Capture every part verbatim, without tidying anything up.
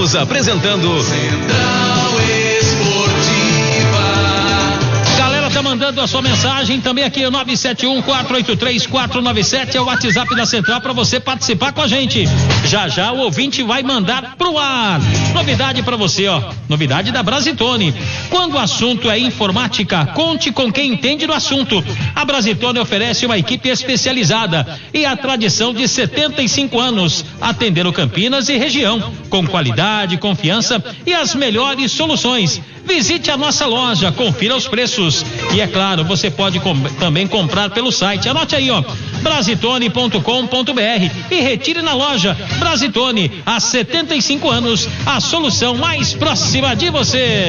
Estamos apresentando Central Esportiva. Galera, tá mandando a sua mensagem também aqui, o nove sete um, quatro oito três, quatro nove sete é o WhatsApp da Central para você participar com a gente. Já já o ouvinte vai mandar pro ar. Novidade para você, ó. Novidade da Brasitone. Quando o assunto é informática, conte com quem entende do assunto. A Brasitone oferece uma equipe especializada e a tradição de setenta e cinco anos, atendendo Campinas e região, com qualidade, confiança e as melhores soluções. Visite a nossa loja, confira os preços e é claro, você pode com, também comprar pelo site. Anote aí, ó, brasitone ponto com ponto br e retire na loja. Brasitone, há setenta e cinco anos, a solução mais próxima de você.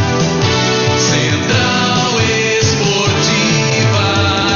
Central Esportiva.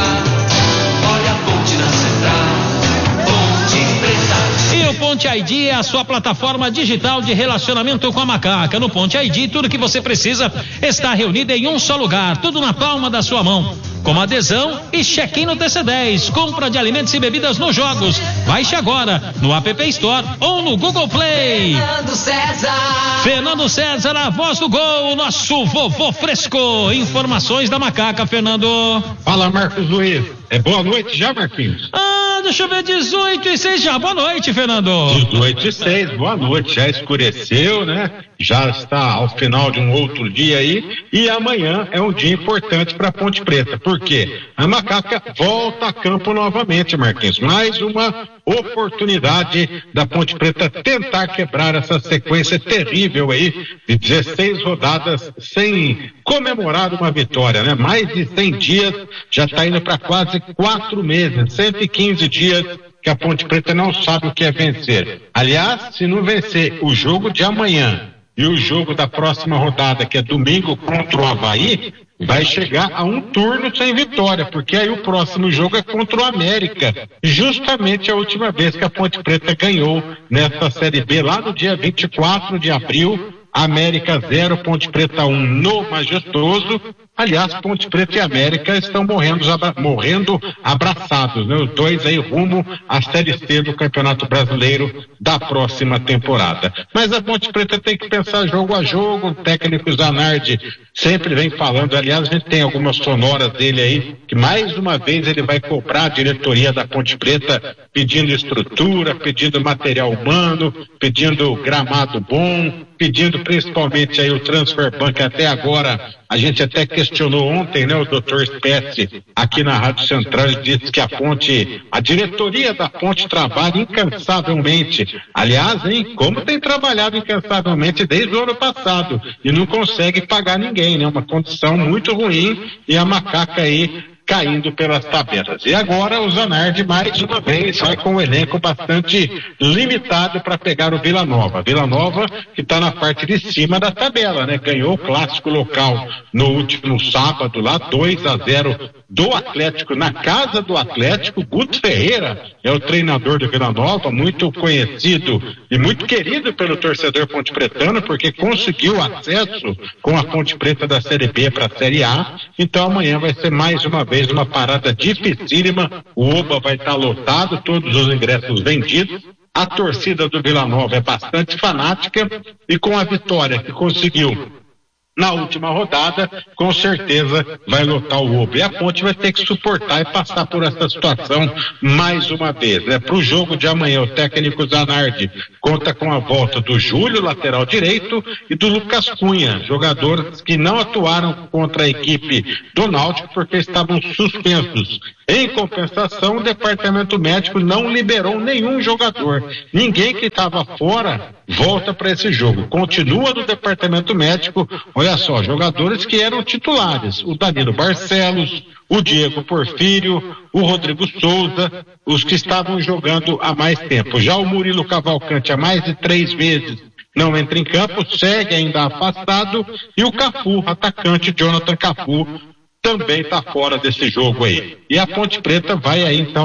Olha a ponte na Central, Ponte Preta. E o Ponte I D é a sua plataforma digital de relacionamento com a Macaca. No Ponte I D, tudo que você precisa está reunido em um só lugar, tudo na palma da sua mão. Como adesão e check-in no T C dez, compra de alimentos e bebidas nos jogos. Baixe agora no App Store ou no Google Play. Fernando César. Fernando César, a voz do gol, nosso vovô fresco. Informações da Macaca, Fernando. Fala, Marcos Luiz. É boa noite já, Marquinhos? Ah, deixa eu ver, dezoito e seis já. Boa noite, Fernando. dezoito e seis, boa noite. Já escureceu, né? Já está ao final de um outro dia aí. E amanhã é um dia importante para Ponte Preta. Por quê? A Macaca volta a campo novamente, Marquinhos. Mais uma oportunidade da Ponte Preta tentar quebrar essa sequência terrível aí de dezesseis rodadas sem comemorar uma vitória, né? Mais de cem dias, já está indo para quase quatro meses, cento e quinze dias que a Ponte Preta não sabe o que é vencer. Aliás, se não vencer o jogo de amanhã e o jogo da próxima rodada, que é domingo contra o Avaí, vai chegar a um turno sem vitória, porque aí o próximo jogo é contra o América, justamente a última vez que a Ponte Preta ganhou nessa Série B, lá no dia vinte e quatro de abril, América zero, Ponte Preta um no Majestoso. Aliás, Ponte Preta e América estão morrendo, morrendo abraçados, né? Os dois aí rumo à Série C do Campeonato Brasileiro da próxima temporada. Mas a Ponte Preta tem que pensar jogo a jogo. O técnico Zanardi sempre vem falando, aliás, a gente tem algumas sonoras dele aí, que mais uma vez ele vai cobrar a diretoria da Ponte Preta pedindo estrutura, pedindo material humano, pedindo gramado bom, pedindo principalmente aí o transfer ban, que até agora a gente até questionou ontem, né? O doutor Spetzi aqui na Rádio Central, ele disse que a Ponte, a diretoria da Ponte trabalha incansavelmente. Aliás, hein, como tem trabalhado incansavelmente desde o ano passado e não consegue pagar ninguém, né? Uma condição muito ruim e a Macaca aí caindo pelas tabelas. E agora o Zanardi mais uma vez vai com um elenco bastante limitado para pegar o Vila Nova. Vila Nova que está na parte de cima da tabela, né? Ganhou o clássico local no último sábado lá, dois a zero do Atlético, na casa do Atlético. Guto Ferreira é o treinador do Vila Nova, muito conhecido e muito querido pelo torcedor pontepretano, porque conseguiu acesso com a Ponte Preta da Série B para a Série A. Então amanhã vai ser mais uma vez uma parada dificílima. O Oba vai estar lotado, todos os ingressos vendidos. A torcida do Vila Nova é bastante fanática e com a vitória que conseguiu na última rodada, com certeza vai lotar o Oba. E a Ponte vai ter que suportar e passar por essa situação mais uma vez, né? Para o jogo de amanhã, o técnico Zanardi conta com a volta do Júlio, lateral direito, e do Lucas Cunha, jogadores que não atuaram contra a equipe do Náutico porque estavam suspensos. Em compensação, o departamento médico não liberou nenhum jogador. Ninguém que estava fora volta para esse jogo. Continua no departamento médico, olha só, jogadores que eram titulares. O Danilo Barcelos, o Diego Porfírio, o Rodrigo Souza, os que estavam jogando há mais tempo. Já o Murilo Cavalcante há mais de três vezes não entra em campo, segue ainda afastado, e o Cafu, atacante Jonathan Cafu, também está fora desse jogo aí. E a Ponte Preta vai aí então